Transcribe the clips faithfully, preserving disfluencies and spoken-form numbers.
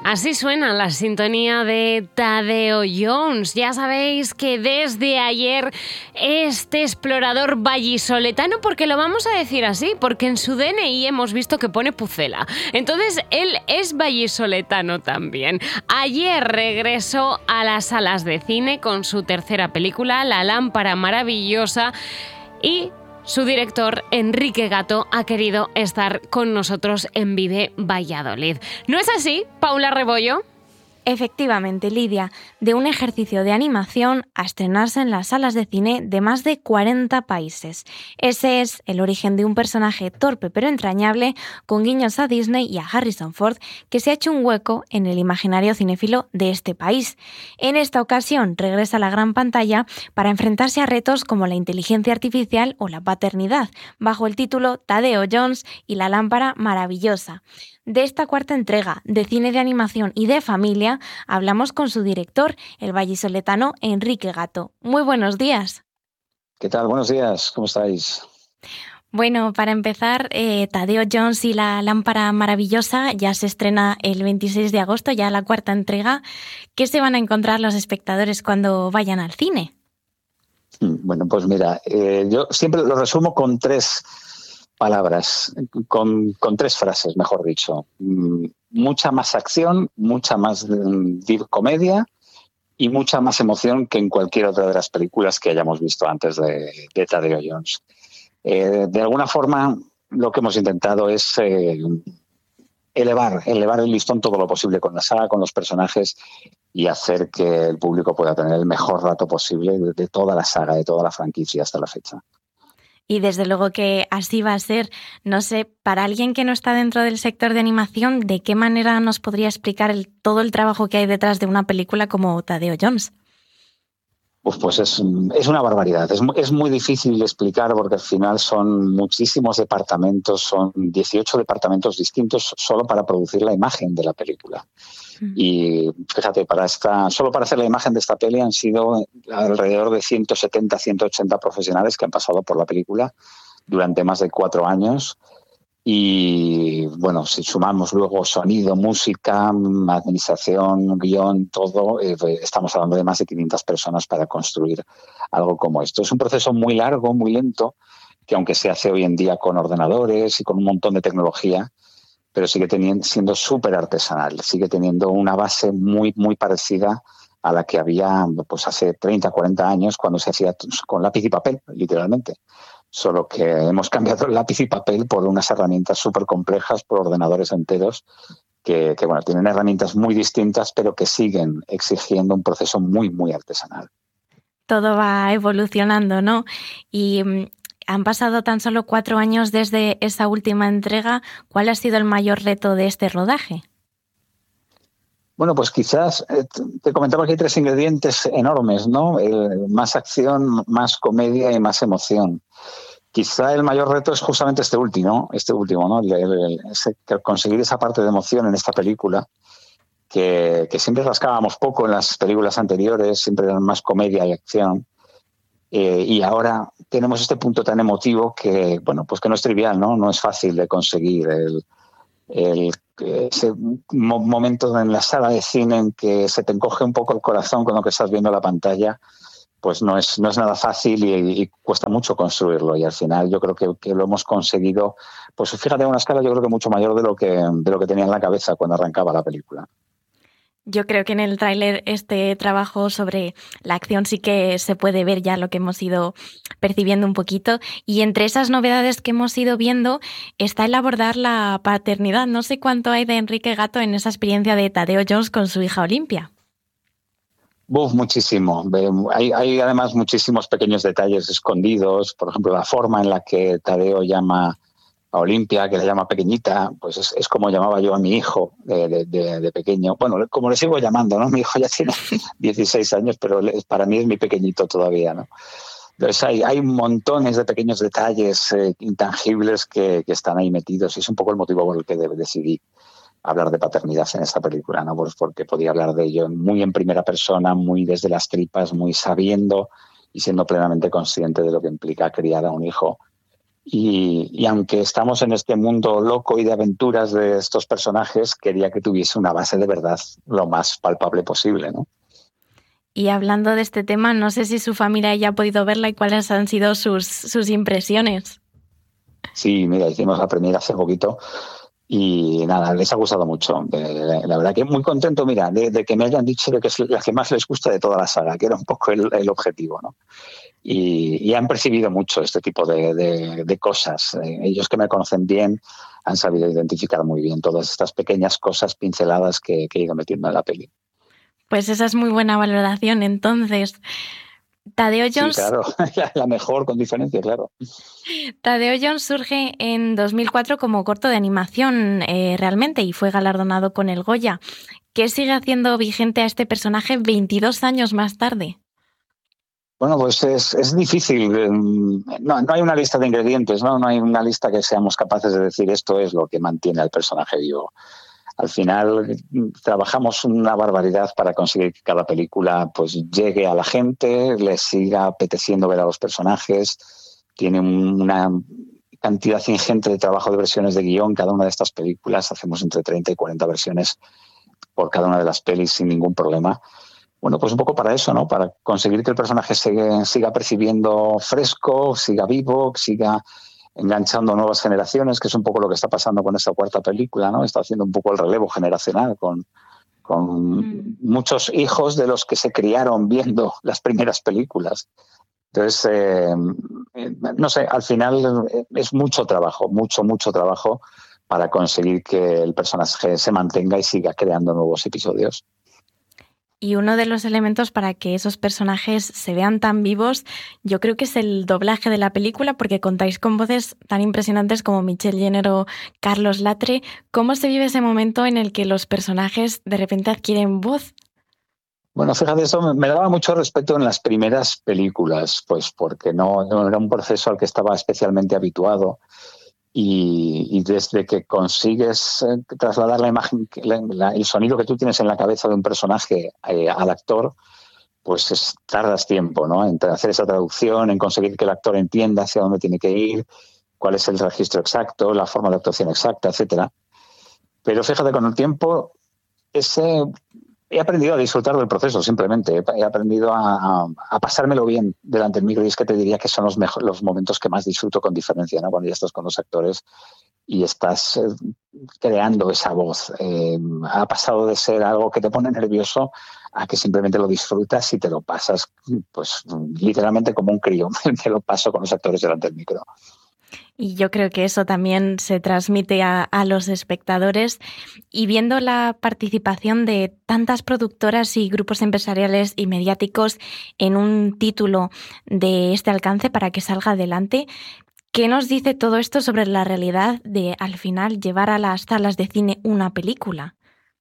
Así suena la sintonía de Tadeo Jones. Ya sabéis que desde ayer este explorador vallisoletano, porque lo vamos a decir así, porque en su D N I hemos visto que pone Pucela. Entonces él es vallisoletano también. Ayer regresó a las salas de cine con su tercera película, La lámpara maravillosa, y su director, Enrique Gato, ha querido estar con nosotros en Vive Valladolid. ¿No es así, Paula Rebollo? Efectivamente, Lidia, de un ejercicio de animación a estrenarse en las salas de cine de más de cuarenta países. Ese es el origen de un personaje torpe pero entrañable, con guiños a Disney y a Harrison Ford, que se ha hecho un hueco en el imaginario cinéfilo de este país. En esta ocasión regresa a la gran pantalla para enfrentarse a retos como la inteligencia artificial o la paternidad, bajo el título Tadeo Jones y la lámpara maravillosa. De esta cuarta entrega de cine de animación y de familia hablamos con su director, el vallisoletano Enrique Gato. Muy buenos días. ¿Qué tal? Buenos días, ¿cómo estáis? Bueno, para empezar, eh, Tadeo Jones y la lámpara maravillosa ya se estrena el veintiséis de agosto, ya la cuarta entrega. ¿Qué se van a encontrar los espectadores cuando vayan al cine? Bueno, pues mira, eh, yo siempre lo resumo con tres palabras, con, con tres frases, mejor dicho. Mucha más acción, mucha más de, comedia y mucha más emoción que en cualquier otra de las películas que hayamos visto antes de, de Tadeo Jones. Eh, de alguna forma, lo que hemos intentado es eh, elevar, elevar el listón todo lo posible con la saga, con los personajes, y hacer que el público pueda tener el mejor rato posible de, de toda la saga, de toda la franquicia hasta la fecha. Y desde luego que así va a ser. No sé, para alguien que no está dentro del sector de animación, ¿de qué manera nos podría explicar el, todo el trabajo que hay detrás de una película como Tadeo Jones? Pues, pues es, es una barbaridad. Es, es muy difícil de explicar porque al final son muchísimos departamentos, son dieciocho departamentos distintos solo para producir la imagen de la película. Mm. Y fíjate, para esta, solo para hacer la imagen de esta peli han sido alrededor de ciento setenta, ciento ochenta profesionales que han pasado por la película durante más de cuatro años. Y bueno, si sumamos luego sonido, música, administración, guión, todo, eh, estamos hablando de más de quinientas personas para construir algo como esto. Es un proceso muy largo, muy lento, que aunque se hace hoy en día con ordenadores y con un montón de tecnología, pero sigue teniendo, siendo súper artesanal, sigue teniendo una base muy, muy parecida a la que había pues hace treinta, cuarenta años cuando se hacía con lápiz y papel, literalmente. Solo que hemos cambiado el lápiz y papel por unas herramientas súper complejas, por ordenadores enteros, que, que bueno, tienen herramientas muy distintas, pero que siguen exigiendo un proceso muy, muy artesanal. Todo va evolucionando, ¿no? Y um, han pasado tan solo cuatro años desde esa última entrega. ¿Cuál ha sido el mayor reto de este rodaje? Bueno, pues quizás eh, te comentaba que hay tres ingredientes enormes, ¿no? El, más acción, más comedia y más emoción. Quizá el mayor reto es justamente este último, este último, ¿no? El, el, el, ese, conseguir esa parte de emoción en esta película, que, que siempre rascábamos poco en las películas anteriores, siempre eran más comedia y acción. Eh, y ahora tenemos este punto tan emotivo que, bueno, pues que no es trivial, ¿no? No es fácil de conseguir el, el ese momento en la sala de cine en que se te encoge un poco el corazón con lo que estás viendo en la pantalla, pues no es, no es nada fácil y, y cuesta mucho construirlo. Y al final yo creo que, que lo hemos conseguido, pues fíjate, a una escala yo creo que mucho mayor de lo que, de lo que tenía en la cabeza cuando arrancaba la película. Yo creo que en el tráiler este trabajo sobre la acción sí que se puede ver ya lo que hemos ido percibiendo un poquito. Y entre esas novedades que hemos ido viendo está el abordar la paternidad. No sé cuánto hay de Enrique Gato en esa experiencia de Tadeo Jones con su hija Olimpia. Uf, muchísimo. Hay, hay además muchísimos pequeños detalles escondidos. Por ejemplo, la forma en la que Tadeo llama a Olimpia, que le llama pequeñita, pues es, es como llamaba yo a mi hijo de, de, de, de pequeño. Bueno, como le sigo llamando, ¿no? Mi hijo ya tiene dieciséis años, pero para mí es mi pequeñito todavía, ¿no? Entonces hay, hay montones de pequeños detalles eh, intangibles que, que están ahí metidos y es un poco el motivo por el que decidí hablar de paternidad en esta película, ¿no? Pues porque podía hablar de ello muy en primera persona, muy desde las tripas, muy sabiendo y siendo plenamente consciente de lo que implica criar a un hijo. Y, y aunque estamos en este mundo loco y de aventuras de estos personajes, quería que tuviese una base de verdad lo más palpable posible, ¿no? Y hablando de este tema, no sé si su familia ya ha podido verla y cuáles han sido sus, sus impresiones. Sí, mira, hicimos la premiera hace poquito y nada, les ha gustado mucho. Eh, la verdad que muy contento, mira, de, de que me hayan dicho de que es la que más les gusta de toda la saga, que era un poco el, el objetivo, ¿no? Y, y han percibido mucho este tipo de, de, de cosas. Eh, ellos que me conocen bien han sabido identificar muy bien todas estas pequeñas cosas pinceladas que, que he ido metiendo en la peli. Pues esa es muy buena valoración, entonces. Tadeo Jones... Sí, claro, la mejor con diferencia, claro. Tadeo Jones surge en dos mil cuatro como corto de animación eh, realmente y fue galardonado con el Goya. ¿Qué sigue haciendo vigente a este personaje veintidós años más tarde? Bueno, pues es, es difícil. No, no hay una lista de ingredientes, ¿no? No hay una lista que seamos capaces de decir esto es lo que mantiene al personaje vivo. Al final trabajamos una barbaridad para conseguir que cada película pues llegue a la gente, les siga apeteciendo ver a los personajes. Tiene una cantidad ingente de trabajo de versiones de guión. Cada una de estas películas hacemos entre treinta y cuarenta versiones por cada una de las pelis sin ningún problema. Bueno, pues un poco para eso, ¿no? Para conseguir que el personaje siga, siga percibiendo fresco, siga vivo, siga enganchando nuevas generaciones, que es un poco lo que está pasando con esta cuarta película, ¿no? Está haciendo un poco el relevo generacional con, con mm. muchos hijos de los que se criaron viendo las primeras películas. Entonces, eh, no sé, al final es mucho trabajo, mucho, mucho trabajo para conseguir que el personaje se mantenga y siga creando nuevos episodios. Y uno de los elementos para que esos personajes se vean tan vivos, yo creo que es el doblaje de la película, porque contáis con voces tan impresionantes como Michelle Jenner o Carlos Latre. ¿Cómo se vive ese momento en el que los personajes de repente adquieren voz? Bueno, fíjate, eso me daba mucho respeto en las primeras películas, pues porque no, no era un proceso al que estaba especialmente habituado. Y, y desde que consigues eh, trasladar la imagen, la, la, el sonido que tú tienes en la cabeza de un personaje eh, al actor, pues es, tardas tiempo, ¿no? En hacer esa traducción, en conseguir que el actor entienda hacia dónde tiene que ir, cuál es el registro exacto, la forma de actuación exacta, etcétera. Pero fíjate, con el tiempo ese, he aprendido a disfrutar del proceso, simplemente. He aprendido a, a, a pasármelo bien delante del micro, y es que te diría que son los, mejor, los momentos que más disfruto con diferencia, ¿no? Cuando ya estás con los actores y estás eh, creando esa voz. Eh, ha pasado de ser algo que te pone nervioso a que simplemente lo disfrutas y te lo pasas, pues literalmente como un crío. Me lo paso con los actores delante del micro. Y yo creo que eso también se transmite a, a los espectadores. Y viendo la participación de tantas productoras y grupos empresariales y mediáticos en un título de este alcance para que salga adelante, ¿qué nos dice todo esto sobre la realidad de, al final, llevar a las salas de cine una película?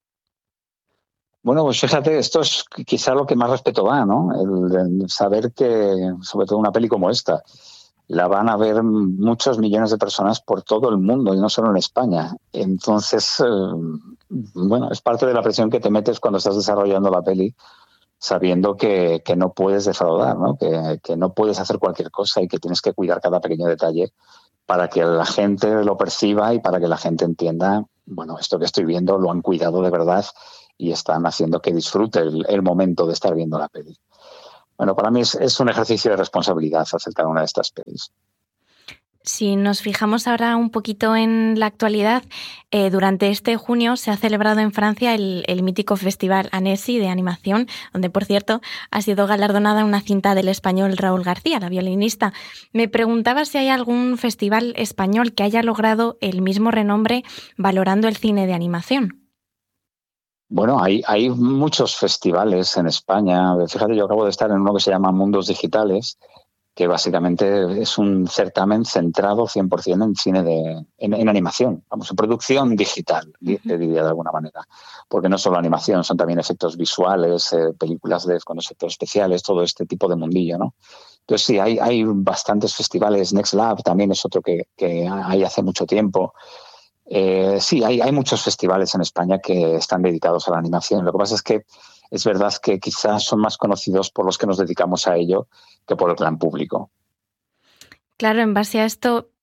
Bueno, pues fíjate, esto es quizá lo que más respeto va, ¿no? El, el saber que, sobre todo una peli como esta, la van a ver muchos millones de personas por todo el mundo y no solo en España. Entonces, eh, bueno, es parte de la presión que te metes cuando estás desarrollando la peli, sabiendo que, que no puedes defraudar, ¿no? Que, que no puedes hacer cualquier cosa y que tienes que cuidar cada pequeño detalle para que la gente lo perciba y para que la gente entienda, bueno, esto que estoy viendo lo han cuidado de verdad y están haciendo que disfrute el, el momento de estar viendo la peli. Bueno, para mí es, es un ejercicio de responsabilidad hacer cada una de estas pelis. Si nos fijamos ahora un poquito en la actualidad, eh, durante este junio se ha celebrado en Francia el, el mítico Festival Annecy de animación, donde, por cierto, ha sido galardonada una cinta del español Raúl García, la violinista. Me preguntaba si hay algún festival español que haya logrado el mismo renombre valorando el cine de animación. Bueno, hay, hay muchos festivales en España. Fíjate, yo acabo de estar en uno que se llama Mundos Digitales, que básicamente es un certamen centrado cien por ciento en cine de en, en animación, vamos, en producción digital, uh-huh. te diría de alguna manera. Porque no solo animación, son también efectos visuales, eh, películas de, con efectos especiales, todo este tipo de mundillo, ¿no? Entonces sí, hay, hay bastantes festivales. Next Lab también es otro que, que hay hace mucho tiempo. Eh, sí, hay, hay muchos festivales en España que están dedicados a la animación. Lo que pasa es que es verdad que quizás son más conocidos por los que nos dedicamos a ello que por el gran público. Claro, en base a esto,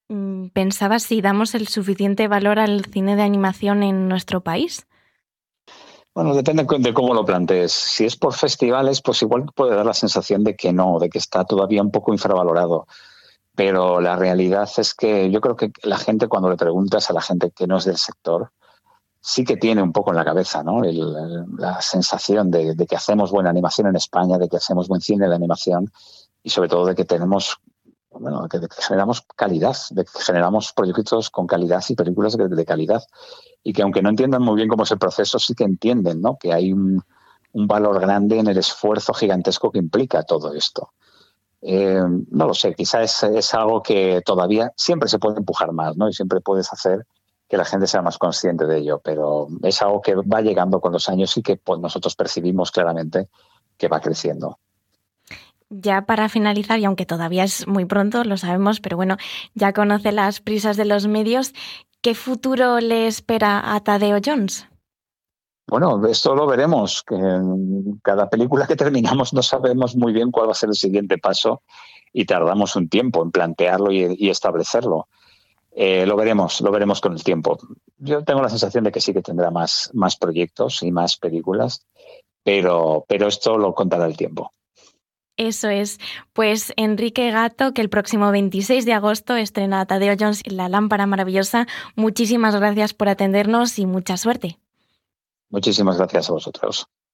Pensaba si damos el suficiente valor al cine de animación en nuestro país. Bueno, depende de cómo lo plantees. Si es por festivales, pues igual puede dar la sensación de que no, de que está todavía un poco infravalorado. Pero la realidad es que yo creo que la gente, cuando le preguntas a la gente que no es del sector, sí que tiene un poco en la cabeza, ¿no? El, la sensación de, de que hacemos buena animación en España, de que hacemos buen cine de animación y sobre todo de que tenemos, bueno, que, de que generamos calidad, de que generamos proyectos con calidad y películas de, de calidad. Y que aunque no entiendan muy bien cómo es el proceso, sí que entienden, ¿no? Que hay un, un valor grande en el esfuerzo gigantesco que implica todo esto. Eh, no lo sé, quizás es, es algo que todavía siempre se puede empujar más, ¿no? Y siempre puedes hacer que la gente sea más consciente de ello, pero es algo que va llegando con los años y que pues, nosotros percibimos claramente que va creciendo. Ya para finalizar, y aunque todavía es muy pronto, lo sabemos, pero bueno, ya conoce las prisas de los medios, ¿qué futuro le espera a Tadeo Jones? Bueno, esto lo veremos. Que en cada película que terminamos no sabemos muy bien cuál va a ser el siguiente paso y tardamos un tiempo en plantearlo y, y establecerlo. Eh, lo veremos, lo veremos con el tiempo. Yo tengo la sensación de que sí que tendrá más, más proyectos y más películas, pero, pero esto lo contará el tiempo. Eso es. Pues Enrique Gato, que el próximo veintiséis de agosto estrena Tadeo Jones y La lámpara maravillosa. Muchísimas gracias por atendernos y mucha suerte. Muchísimas gracias a vosotros.